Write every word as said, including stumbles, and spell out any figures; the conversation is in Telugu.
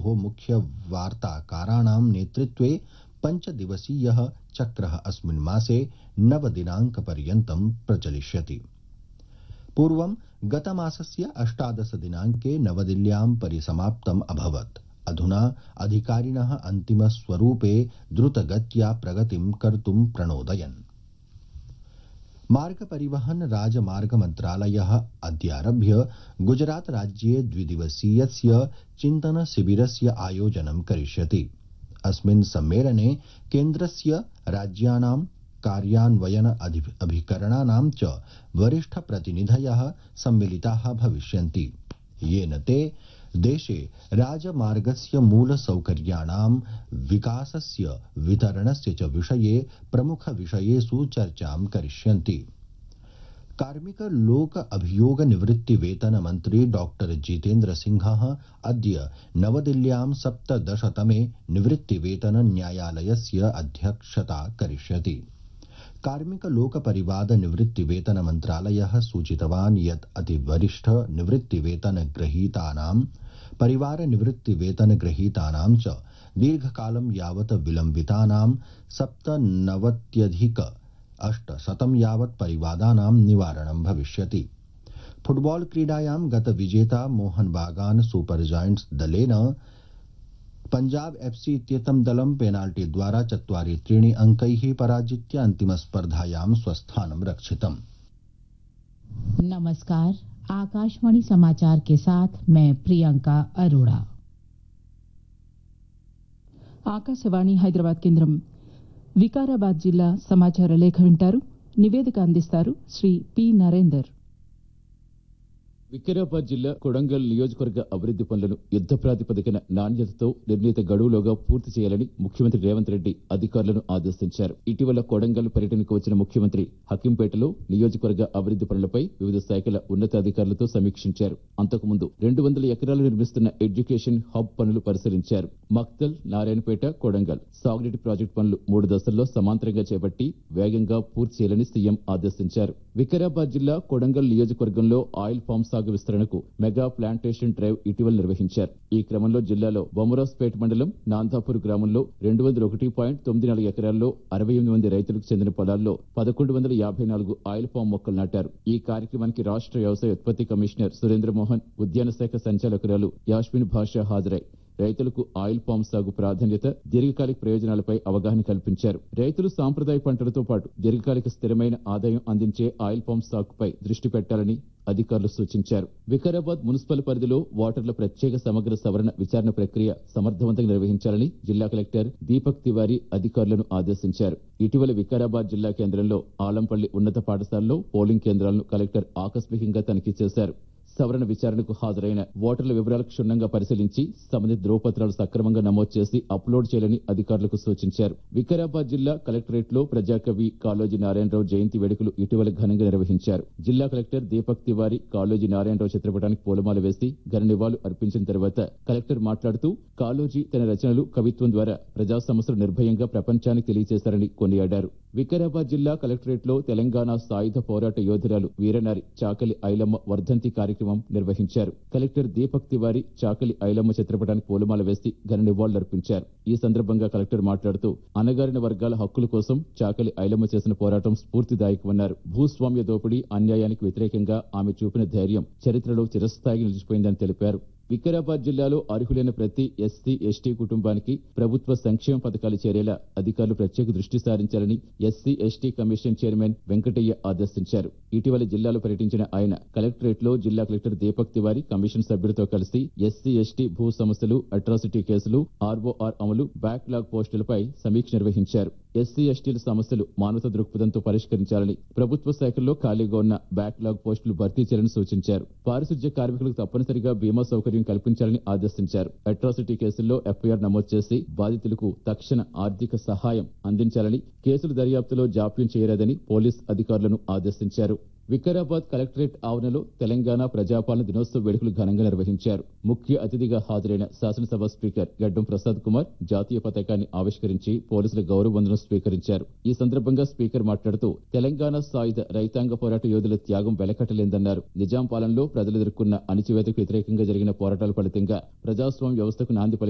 द्वयोः मुख्यवार्ताकाराणां नेतृत्वे पञ्चदिवसीयः चक्रः अस्मिन् मासे नवदिनाङ्कपर्यन्तं प्रचलिष्यति। पूर्वं गतमासस्य अष्टादश दिनाङ्के नवदिल्ल्यां परिसमाप्तम् अभवत्। अधुना अधिकारिणः अन्तिमस्वरूपे द्रुतगत्या प्रगतिं कर्तुं प्रणोदयन्। मार्ग परिवहन राजमार्ग मन्त्रालयः अद्यारभ्य गुजरात राज्ये द्विदिवसीयस्य चिन्तन शिबिरस्य आयोजनं करिष्यति। अस्मिन् सम्मेलने केन्द्रस्य राज्यानां कार्यान्वयन अभिकरणानां च वरिष्ठप्रतिनिधयः सम्मिलिताः भविष्यन्ति, येन ते देशे राजमार्गस्य मूलसौकर्याणां विकासस्य वितरणस्य च विषये प्रमुखविषयेषु चर्चां करिष्यन्ति। कार्मिक लोक अभियोग निवृत्ति वेतन मन्त्री डॉक्टर जितेन्द्र सिंहः अद्य नवदिल्ल्यां सप्तदशतमे निवृत्ति वेतन न्यायालयस्य अध्यक्षता करिष्यति। कार्मिक लोक परिवाद निवृत्ति वेतन मन्त्रालयः सूचितवान् यत् अतिवरिष्ठ निवृत्ति वेतन ग्रहीतानां परिवार निवृत्ति वेतन ग्रहीतानां च दीर्घकालं यावत् विलम्बितानां सप्तनवत्यधिक अष्टशतं यावत् परिवादानां निवारणं भविष्यति। फुटबॉल क्रीडायां गत विजेता मोहन बागान सुपर जायंट्स दलेन पंजाब एफसी इत्येतं दलं पेनाल्टी द्वारा चत्वारि त्रीणि अंकैः पराजित्य अन्तिमस्पर्धायां स्वस्थानं रक्षितम्। नमस्कार, आकाशवाणी समाचार के साथ मैं प्रियंका अरोड़ा। ఆకాశవాణి హైదరాబాద్ కేంద్రం వికారాబాద్ జిల్లా సమాచార లేఖ వింటారు. నివేదిక అందిస్తారు శ్రీ పి నరేందర్. వికారాబాద్ జిల్లా కొడంగల్ నియోజకవర్గ అభివృద్ది పనులను యుద్ద ప్రాతిపదికన నాణ్యతతో నిర్ణీత గడువులోగా పూర్తి చేయాలని ముఖ్యమంత్రి రేవంత్ రెడ్డి అధికారులను ఆదేశించారు. ఇటీవల కొడంగల్ పర్యటనకు వచ్చిన ముఖ్యమంత్రి హకీంపేటలో నియోజకవర్గ అభివృద్ది పనులపై వివిధ శాఖల ఉన్నతాధికారులతో సమీక్షించారు. అంతకుముందు రెండు వందల ఎకరాలు నిర్మిస్తున్న ఎడ్యుకేషన్ హబ్ పనులు పరిశీలించారు. మక్తల్, నారాయణపేట, కొడంగల్ సాగునీటి ప్రాజెక్టు పనులు మూడు దశల్లో సమాంతరంగా చేపట్టి వేగంగా పూర్తి చేయాలని సీఎం ఆదేశించారు. వికారాబాద్ జిల్లా కొడంగల్ నియోజకవర్గంలో ఆయిల్ ఫామ్ సాగు విస్తరణకు మెగా ప్లాంటేషన్ డ్రైవ్ ఇటీవల నిర్వహించారు. ఈ క్రమంలో జిల్లాలో బొమరాస్పేట్ మండలం నాందాపూర్ గ్రామంలో రెండు వందల ఒకటి పాయింట్ తొమ్మిది నాలుగు ఎకరాల్లో అరవై ఎనిమిది మంది రైతులకు చెందిన పొలాల్లో పదకొండు వందల యాభై నాలుగు ఆయిల్ ఫామ్ మొక్కలు నాటారు. ఈ కార్యక్రమానికి రాష్ట్ర వ్యవసాయ ఉత్పత్తి కమిషనర్ సురేంద్రమోహన్, ఉద్యాన శాఖ సంచాలకురాలు యాస్మిన్ భాషా హాజరై రైతులకు ఆయిల్ పామ్ సాగు ప్రాధాన్యత, దీర్ఘకాలిక ప్రయోజనాలపై అవగాహన కల్పించారు. రైతులు సాంప్రదాయ పంటలతో పాటు దీర్ఘకాలిక స్థిరమైన ఆదాయం అందించే ఆయిల్ పామ్ సాగుపై దృష్టి పెట్టాలని అధికారులు సూచించారు. వికారాబాద్ మున్సిపల్ పరిధిలో ఓటర్ల ప్రత్యేక సమగ్ర సవరణ విచారణ ప్రక్రియ సమర్థవంతంగా నిర్వహించాలని జిల్లా కలెక్టర్ దీపక్ తివారీ అధికారులను ఆదేశించారు. ఇటీవల వికారాబాద్ జిల్లా కేంద్రంలో ఆలంపల్లి ఉన్నత పాఠశాలలో పోలింగ్ కేంద్రాలను కలెక్టర్ ఆకస్మికంగా తనిఖీ చేశారు. సవరణ విచారణకు హాజరైన ఓటర్ల వివరాలు క్షుణ్ణంగా పరిశీలించి సంబంధిత ధ్రువపత్రాలు సక్రమంగా నమోదు చేసి అప్లోడ్ చేయాలని అధికారులకు సూచించారు. వికారాబాద్ జిల్లా కలెక్టరేట్ లో ప్రజాకవి కాళోజీ నారాయణరావు జయంతి వేడుకలు ఇటీవల ఘనంగా నిర్వహించారు. జిల్లా కలెక్టర్ దీపక్ తివారీ కాళోజీ నారాయణరావు చిత్రపటానికి పూలమాల వేసి ఘన నివాళులు అర్పించిన తర్వాత కలెక్టర్ మాట్లాడుతూ కాళోజీ తన రచనలు, కవిత్వం ద్వారా ప్రజా సమస్యలు నిర్భయంగా ప్రపంచానికి తెలియజేశారని కొనియాడారు. వికారాబాద్ జిల్లా కలెక్టరేట్ లో తెలంగాణ సాయుధ పోరాట యోధురాలు వీరనారి చాకలి ఐలమ్మ వర్ధంతి కార్యక్రమం నిర్వహించారు. కలెక్టర్ దీపక్ తివారీ చాకలి ఐలమ్మ చిత్రపటానికి పూలమాల వేసి ఘన నివాళులర్పించారు. ఈ సందర్భంగా కలెక్టర్ మాట్లాడుతూ అణగారిన వర్గాల హక్కుల కోసం చాకలి ఐలమ్మ చేసిన పోరాటం స్ఫూర్తిదాయకమన్నారు. భూస్వామ్య దోపిడీ, అన్యాయానికి వ్యతిరేకంగా ఆమె చూపిన ధైర్యం చరిత్రలో చిరస్థాయిగా నిలిచిపోయిందని తెలిపారు. వికారాబాద్ జిల్లాలో అర్హులైన ప్రతి ఎస్సీ, ఎస్టీ కుటుంబానికి ప్రభుత్వ సంక్షేమ పథకాలు చేరేలా అధికారులు ప్రత్యేక దృష్టి సారించాలని SC, ST commission chairman Venkataiah ఆదేశించారు. ఇటీవల జిల్లాలో పర్యటించిన ఆయన కలెక్టరేట్ లో జిల్లా కలెక్టర్ దీపక్ తివారీ కమిషన్ సభ్యులతో కలిసి ఎస్సీ, ఎస్టీ భూ సమస్యలు, అట్రాసిటీ కేసులు, ఆర్ఓఆర్ అమలు, బ్యాక్లాగ్ పోస్టులపై సమీక్ష నిర్వహించారు. ఎస్సీ, ఎస్టీల సమస్యలు మానవత దృక్పథంతో పరిష్కరించాలని, ప్రభుత్వ శాఖల్లో ఖాళీగా ఉన్న బ్యాక్లాగ్ పోస్టులు భర్తీ చేయాలని సూచించారు. పారిశుధ్య కార్మికులకు తప్పనిసరిగా బీమా సౌకర్యం కల్పించాలని ఆదేశించారు. అట్రాసిటీ కేసుల్లో ఎఫ్ఐఆర్ నమోదు చేసి బాధితులకు తక్షణ ఆర్థిక సహాయం అందించాలని, కేసుల దర్యాప్తులో జాప్యం చేయరాదని పోలీస్ అధికారులను ఆదేశించారు. వికారాబాద్ కలెక్టరేట్ ఆవరణలో తెలంగాణ ప్రజాపాలన దినోత్సవ వేడుకలు ఘనంగా నిర్వహించారు. ముఖ్య అతిథిగా హాజరైన శాసనసభ స్పీకర్ గడ్డం ప్రసాద్ కుమార్ జాతీయ పతాకాన్ని ఆవిష్కరించి పోలీసుల గౌరవ వందనం స్వీకరించారు. ఈ సందర్భంగా స్పీకర్ మాట్లాడుతూ తెలంగాణ సాయుధ రైతాంగ పోరాట యోధుల త్యాగం వెలకట్టలేదన్నారు. నిజాం పాలనలో ప్రజలు ఎదుర్కొన్న అణిచివేతకు వ్యతిరేకంగా జరిగిన పోరాటాల ఫలితంగా ప్రజాస్వామ్య వ్యవస్థకు నాంది